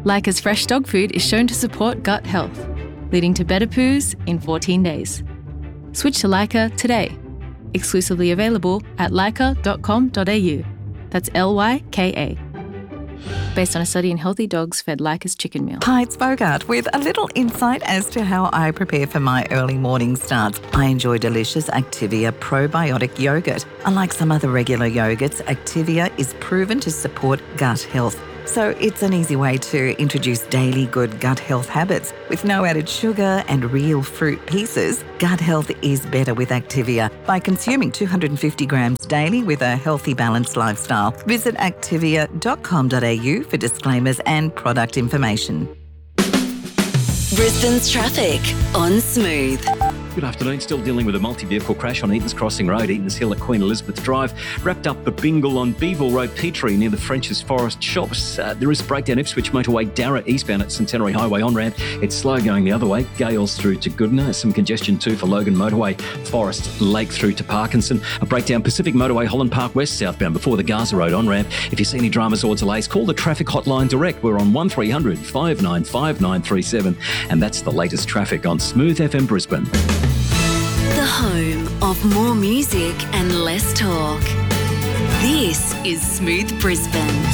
Leica's fresh dog food is shown to support gut health, leading to better poos in 14 days. Switch to Leica today. Exclusively available at leica.com.au. That's Lyka. Based on a study in healthy dogs fed Leica's chicken meal. Hi, it's Bogart with a little insight as to how I prepare for my early morning starts. I enjoy delicious Activia probiotic yogurt. Unlike some other regular yogurts, Activia is proven to support gut health. So it's an easy way to introduce daily good gut health habits. With no added sugar and real fruit pieces, gut health is better with Activia by consuming 250 grams daily with a healthy, balanced lifestyle. Visit activia.com.au for disclaimers and product information. Brisbane's traffic on Smooth. Good afternoon. Still dealing with a multi-vehicle crash on Eatons Crossing Road, Eatons Hill at Queen Elizabeth Drive. Wrapped up at Bingle on Beeville Road, Petrie near the French's Forest Shops. There is a breakdown Ipswich Motorway, Darra eastbound at Centenary Highway on-ramp. It's slow going the other way. Gales through to Goodna. Some congestion too for Logan Motorway, Forest Lake through to Parkinson. A breakdown Pacific Motorway, Holland Park West southbound before the Gaza Road on-ramp. If you see any dramas or delays, call the traffic hotline direct. We're on 1300 595 937. And that's the latest traffic on Smooth FM Brisbane. The home of more music and less talk. This is Smooth Brisbane.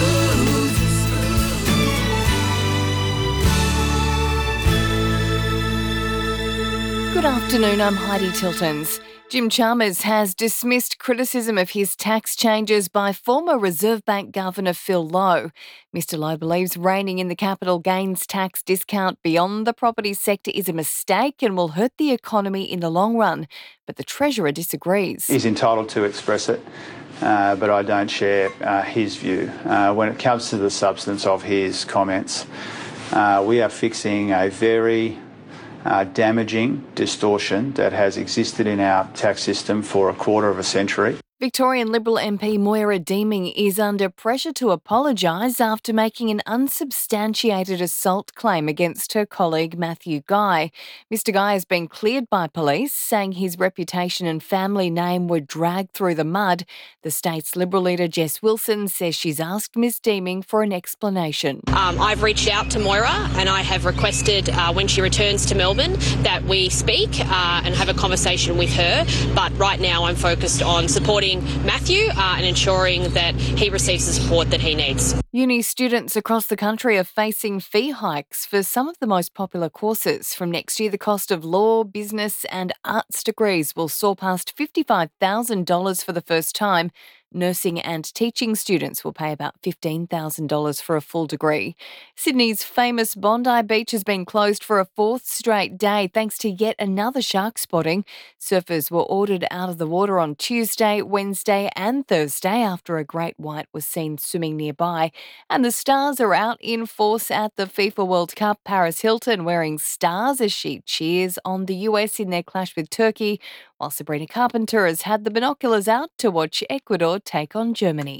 Good afternoon, I'm Heidi Tiltons. Jim Chalmers has dismissed criticism of his tax changes by former Reserve Bank Governor Phil Lowe. Mr Lowe believes reining in the capital gains tax discount beyond the property sector is a mistake and will hurt the economy in the long run. But the Treasurer disagrees. He's entitled to express it, but I don't share his view. When it comes to the substance of his comments, we are fixing a very damaging distortion that has existed in our tax system for a quarter of a century. Victorian Liberal MP Moira Deeming is under pressure to apologise after making an unsubstantiated assault claim against her colleague Matthew Guy. Mr Guy has been cleared by police, saying his reputation and family name were dragged through the mud. The state's Liberal leader Jess Wilson says she's asked Ms Deeming for an explanation. I've reached out to Moira and I have requested when she returns to Melbourne that we speak and have a conversation with her. But right now I'm focused on supporting Matthew and ensuring that he receives the support that he needs. Uni students across the country are facing fee hikes for some of the most popular courses. From next year, the cost of law, business and arts degrees will soar past $55,000 for the first time. Nursing and teaching students will pay about $15,000 for a full degree. Sydney's famous Bondi Beach has been closed for a fourth straight day thanks to yet another shark spotting. Surfers were ordered out of the water on Tuesday, Wednesday and Thursday after a great white was seen swimming nearby. And the stars are out in force at the FIFA World Cup. Paris Hilton wearing stars as she cheers on the US in their clash with Turkey, while Sabrina Carpenter has had the binoculars out to watch Ecuador take on Germany.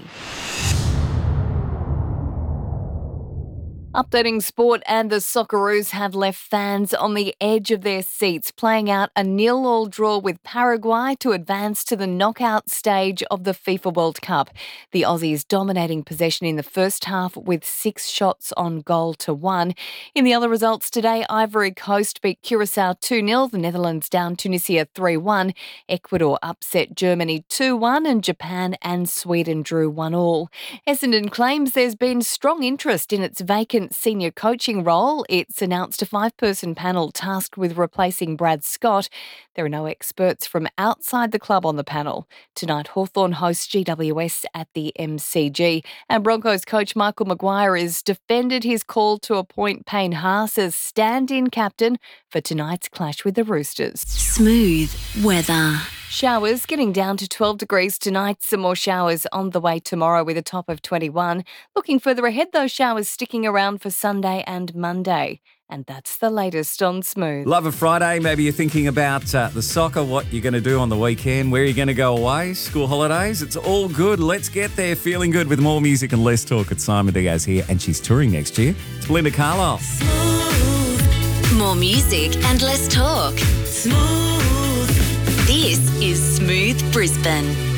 Updating sport, and the Socceroos have left fans on the edge of their seats, playing out a 0-0 draw with Paraguay to advance to the knockout stage of the FIFA World Cup. The Aussies dominating possession in the first half with 6 shots on goal to 1. In the other results today, Ivory Coast beat Curacao 2-0, the Netherlands down Tunisia 3-1, Ecuador upset Germany 2-1 and Japan and Sweden drew 1-1. Essendon claims there's been strong interest in its vacant senior coaching role. It's announced a 5-person panel tasked with replacing Brad Scott. There are no experts from outside the club on the panel. Tonight, Hawthorn hosts GWS at the MCG. And Broncos coach Michael Maguire has defended his call to appoint Payne Haas as stand-in captain for tonight's clash with the Roosters. Smooth weather. Showers getting down to 12 degrees tonight. Some more showers on the way tomorrow with a top of 21. Looking further ahead, those showers sticking around for Sunday and Monday. And that's the latest on Smooth. Love a Friday. Maybe you're thinking about the soccer, what you're going to do on the weekend, where you're going to go away, school holidays. It's all good. Let's get there feeling good with more music and less talk. It's Simon Diaz here, and she's touring next year. It's Belinda Carlisle. Smooth. More music and less talk. Smooth. This is Smooth Brisbane.